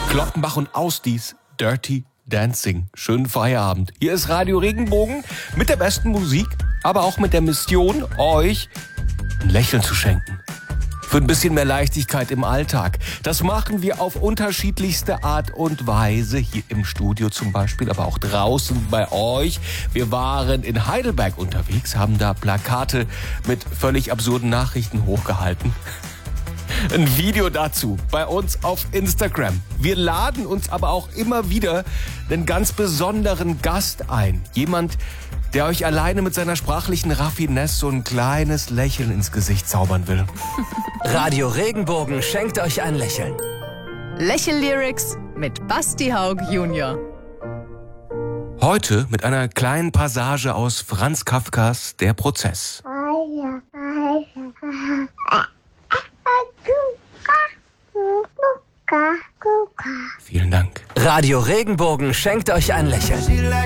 Kloppenbach und Ausdies, Dirty Dancing. Schönen Feierabend. Hier ist Radio Regenbogen mit der besten Musik, aber auch mit der Mission, euch ein Lächeln zu schenken. Für ein bisschen mehr Leichtigkeit im Alltag. Das machen wir auf unterschiedlichste Art und Weise. Hier im Studio zum Beispiel, aber auch draußen bei euch. Wir waren in Heidelberg unterwegs, haben da Plakate mit völlig absurden Nachrichten hochgehalten. Ein Video dazu bei uns auf Instagram. Wir laden uns aber auch immer wieder einen ganz besonderen Gast ein. Jemand, der euch alleine mit seiner sprachlichen Raffinesse so ein kleines Lächeln ins Gesicht zaubern will. Radio Regenbogen schenkt euch ein Lächeln. Lächel-Lyrics mit Basti Haug Junior. Heute mit einer kleinen Passage aus Franz Kafkas Der Prozess. Vielen Dank. Radio Regenbogen schenkt euch ein Lächeln.